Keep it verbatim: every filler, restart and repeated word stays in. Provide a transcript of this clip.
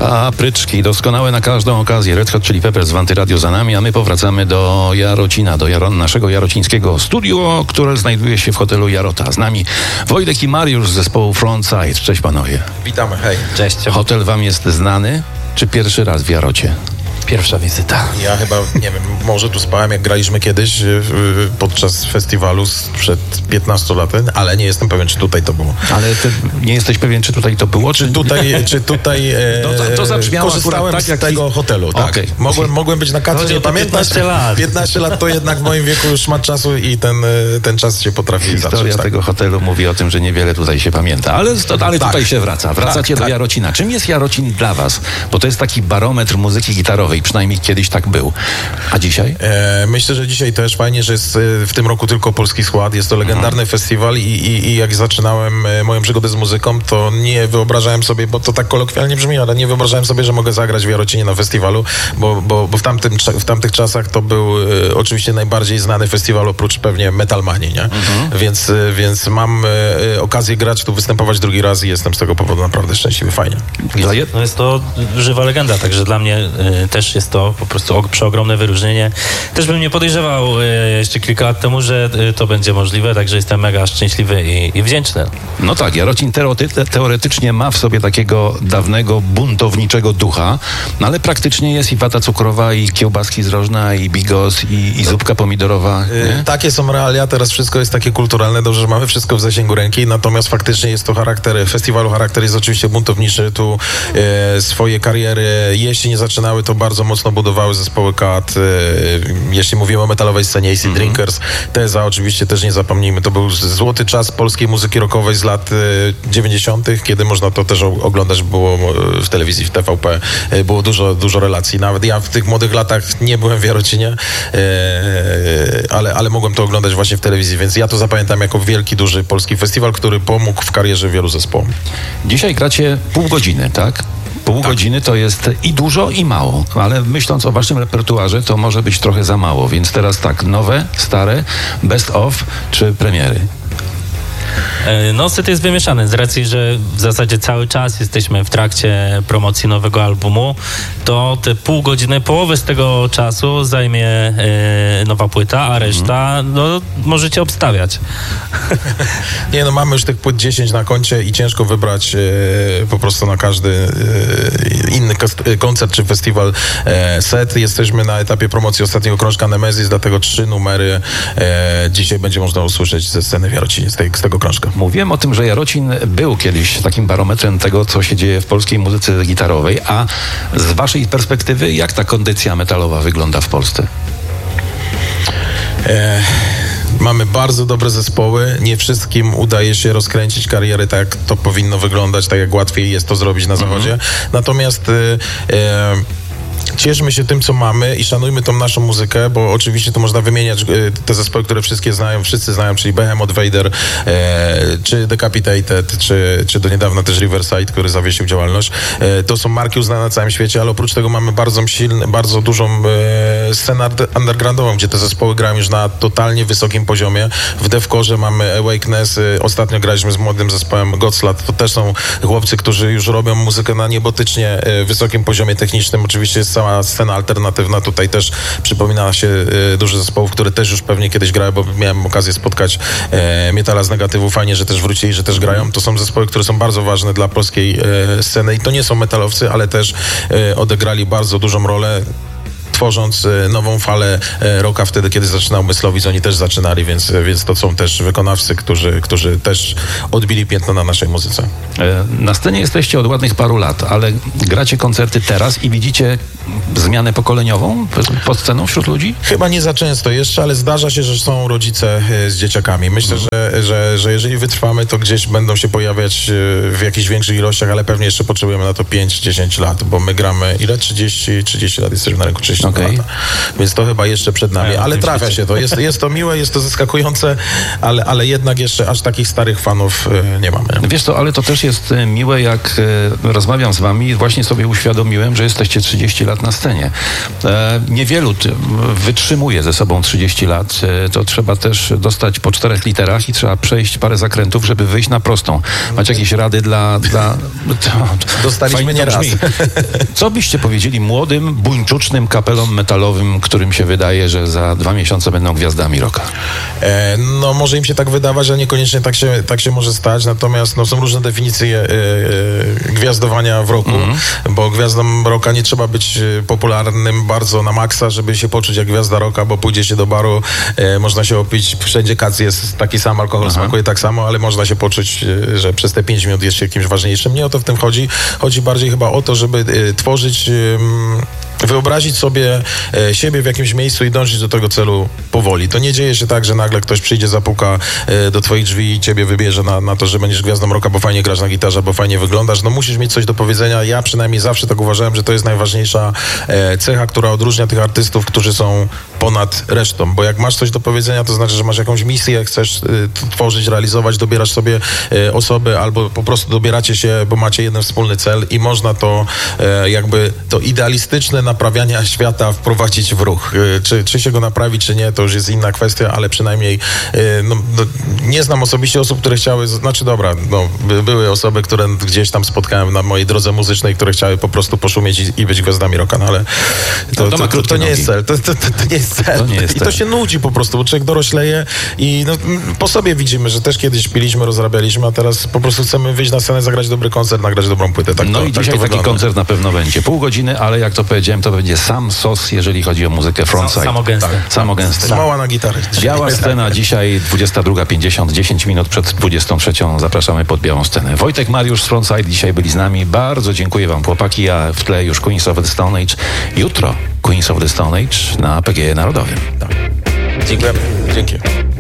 Papryczki, doskonałe na każdą okazję. Red Hot Chili Peppers w Antyradio za nami, a my powracamy do Jarocina, do Jaro- naszego jarocińskiego studio, które znajduje się w hotelu Jarota. Z nami Wojtek i Mariusz z zespołu Frontside. Cześć panowie. Witamy, hej. Cześć. Hotel wam jest znany, czy pierwszy raz w Jarocie? Pierwsza wizyta. Ja chyba, nie wiem, może tu spałem, jak graliśmy kiedyś y, podczas festiwalu sprzed piętnastu lat, ale nie jestem pewien, czy tutaj to było. Ale ty nie jesteś pewien, czy tutaj to było, czy... Czy tutaj, czy tutaj e, No to- to zabrzmiało korzystałem akurat tak, z jak tego i- hotelu, tak. Okej. Mogłem, mogłem być na kadrze, Chodzi nie o te pamiętać. piętnaście lat. piętnaście lat to jednak w moim wieku już ma czasu i ten, e, ten czas się potrafi Historia zacząć. Tak. tego hotelu mówi o tym, że niewiele tutaj się pamięta, ale, to, ale Tak. tutaj się wraca. Wracacie Tak, do tak. Jarocina. Czym jest Jarocin dla was? Bo to jest taki barometr muzyki gitarowej, przynajmniej kiedyś tak był. A dzisiaj? E, myślę, że dzisiaj też fajnie, że jest e, w tym roku tylko polski skład. Jest to legendarny Mhm. festiwal i, i, i jak zaczynałem e, moją przygodę z muzyką, to nie wyobrażałem sobie, bo to tak kolokwialnie brzmi, ale nie wyobrażałem sobie, że mogę zagrać w Jarocinie na festiwalu, bo, bo, bo w, tamtym, cza- w tamtych czasach to był e, oczywiście najbardziej znany festiwal oprócz pewnie Metalmanii, nie? Mhm. Więc, e, więc mam e, okazję grać tu, występować drugi raz i jestem z tego powodu naprawdę szczęśliwy, fajnie. Dla je... No jest to żywa legenda, także dla mnie y, też jest to po prostu og- przeogromne wyróżnienie. Też bym nie podejrzewał y, jeszcze kilka lat temu, że y, to będzie możliwe, także jestem mega szczęśliwy i, i wdzięczny. No tak, Jarocin teorety- teoretycznie ma w sobie takiego dawnego, buntowniczego ducha, no ale praktycznie jest i wata cukrowa, i kiełbaski z rożna, i bigos, i, i zupka pomidorowa. Y, Nie? Takie są realia, teraz wszystko jest takie kulturalne, dobrze, że mamy wszystko w zasięgu ręki, natomiast faktycznie jest to charakter festiwalu, charakter jest oczywiście buntowniczy, tu e, swoje kariery, jeśli nie zaczynały, to bardzo mocno budowały zespoły Kat, e, jeśli mówimy o metalowej scenie, A C Drinkers, Teza oczywiście też nie zapomnijmy, to był z- złoty czas polskiej muzyki rockowej z lat e, dziewięćdziesiątych, kiedy można to też o- oglądać było e, w telewizji, w T V P, e, było dużo, dużo relacji, nawet ja w tych młodych latach nie byłem w Jarocinie, e, ale, ale mogłem to oglądać właśnie w telewizji, więc ja to zapamiętam jako wielki, duży polski festiwal, który pomógł w karierze wielu zespołom. Dzisiaj gracie pół godziny, tak? Pół godziny to jest i dużo, i mało, ale myśląc o waszym repertuarze, to może być trochę za mało, więc teraz tak, nowe, stare, best of czy premiery? E, No set jest wymieszany z racji, że w zasadzie cały czas jesteśmy w trakcie promocji nowego albumu, to te pół godziny, połowę z tego czasu zajmie e, nowa płyta, a reszta no, możecie obstawiać. Nie no, mamy już tych płyt dziesięć na koncie i ciężko wybrać e, po prostu na każdy e, inny kos- e, koncert czy festiwal e, set. Jesteśmy na etapie promocji ostatniego krążka Nemesis, dlatego trzy numery e, dzisiaj będzie można usłyszeć ze sceny w Jarocinie, z, tej, z tego krążka. Mówiłem o tym, że Jarocin był kiedyś takim barometrem tego, co się dzieje w polskiej muzyce gitarowej, a z waszej perspektywy, jak ta kondycja metalowa wygląda w Polsce? E, Mamy bardzo dobre zespoły. Nie wszystkim udaje się rozkręcić kariery tak, jak to powinno wyglądać, tak jak łatwiej jest to zrobić na zachodzie. Natomiast e, e, cieszmy się tym, co mamy i szanujmy tą naszą muzykę, bo oczywiście to można wymieniać e, te zespoły, które wszystkie znają, wszyscy znają, czyli Behemoth, Vader, e, czy Decapitated, czy, czy do niedawna też Riverside, który zawiesił działalność. E, to są marki uznane na całym świecie, ale oprócz tego mamy bardzo silny, bardzo dużą e, scenę undergroundową, gdzie te zespoły grają już na totalnie wysokim poziomie. W Devcorze mamy Awakeness, e, ostatnio graliśmy z młodym zespołem Godslat, to też są chłopcy, którzy już robią muzykę na niebotycznie e, wysokim poziomie technicznym. Oczywiście jest cała scena alternatywna, tutaj też przypomina się e, dużo zespołów, które też już pewnie kiedyś grały, bo miałem okazję spotkać e, Metala z Negatywu, fajnie, że też wrócili, że też grają. To są zespoły, które są bardzo ważne dla polskiej e, sceny i to nie są metalowcy, ale też e, odegrali bardzo dużą rolę, tworząc e, nową falę e, rocka wtedy, kiedy zaczynał Myslowic, oni też zaczynali, więc, więc to są też wykonawcy, którzy, którzy też odbili piętno na naszej muzyce. E, Na scenie jesteście od ładnych paru lat, ale gracie koncerty teraz i widzicie zmianę pokoleniową pod sceną wśród ludzi? Chyba nie za często jeszcze, ale zdarza się, że są rodzice e, z dzieciakami. Myślę, że, że, że jeżeli wytrwamy, to gdzieś będą się pojawiać e, w jakichś większych ilościach, ale pewnie jeszcze potrzebujemy na to pięć dziesięć lat, bo my gramy ile? trzydzieści, trzydzieści lat jesteśmy na rynku, trzydzieści pięćdziesiąt Okay. lata. Więc to chyba jeszcze przed nami. Ja ale trafia się to. Jest, jest to miłe, jest to zaskakujące, ale, ale jednak jeszcze aż takich starych fanów y, nie mamy. Wiesz co, ale to też jest e, miłe, jak e, rozmawiam z wami, właśnie sobie uświadomiłem, że jesteście trzydzieści lat na scenie. E, niewielu ty, wytrzymuje ze sobą trzydzieści lat. E, to trzeba też dostać po czterech literach i trzeba przejść parę zakrętów, żeby wyjść na prostą. Macie jakieś rady dla... dla to, Dostaliśmy fajnie to nie raz. brzmi. Co byście powiedzieli młodym, buńczucznym kapelom metalowym, którym się wydaje, że za dwa miesiące będą gwiazdami rocka? E, no może im się tak wydawać, że niekoniecznie tak się, tak się może stać, natomiast no, są różne definicje e, e, gwiazdowania w roku, mm. bo gwiazdą rocka nie trzeba być popularnym bardzo na maksa, żeby się poczuć jak gwiazda rocka, bo pójdzie się do baru, e, można się opić, wszędzie kac jest taki sam, alkohol Aha. smakuje tak samo, ale można się poczuć, e, że przez te pięć minut jest się kimś ważniejszym. Nie o to w tym chodzi. Chodzi bardziej chyba o to, żeby e, tworzyć... E, wyobrazić sobie e, siebie w jakimś miejscu i dążyć do tego celu powoli. To nie dzieje się tak, że nagle ktoś przyjdzie, zapuka e, do twoich drzwi i ciebie wybierze na, na to, że będziesz gwiazdą rocka, bo fajnie grasz na gitarze, bo fajnie wyglądasz. No musisz mieć coś do powiedzenia. Ja przynajmniej zawsze tak uważałem, że to jest najważniejsza e, cecha, która odróżnia tych artystów, którzy są ponad resztą. Bo jak masz coś do powiedzenia, to znaczy, że masz jakąś misję, chcesz e, tworzyć, realizować, dobierasz sobie e, osoby albo po prostu dobieracie się, bo macie jeden wspólny cel i można to e, jakby to idealistyczne naprawiania świata wprowadzić w ruch. Czy, czy się go naprawi, czy nie, to już jest inna kwestia, ale przynajmniej no, no, nie znam osobiście osób, które chciały, znaczy dobra, no, by, były osoby, które gdzieś tam spotkałem na mojej drodze muzycznej, które chciały po prostu poszumieć i, i być gwiazdami rocka, no, ale to, no, to, to, to, to nie jest cel. To, to, to, to nie jest cel. To nie jest I to się nudzi po prostu, bo człowiek dorośleje i no, po sobie widzimy, że też kiedyś piliśmy, rozrabialiśmy, a teraz po prostu chcemy wyjść na scenę, zagrać dobry koncert, nagrać dobrą płytę. Tak no to, i tak dzisiaj to taki wygląda. koncert na pewno będzie. Pół godziny, ale jak to powiedziałem, to będzie sam sos, jeżeli chodzi o muzykę frontside. Samo gęste. Tak, samo gęste. Smoła na gitarę. Biała scena dzisiaj dwudziesta druga pięćdziesiąt, dziesięć minut przed dwudziestą trzecią. Zapraszamy pod białą scenę. Wojtek, Mariusz z Frontside dzisiaj byli z nami. Bardzo dziękuję wam, chłopaki, a w tle już Queens of the Stone Age. Jutro Queens of the Stone Age na P G E Narodowym. Dziękujemy. Dzięki.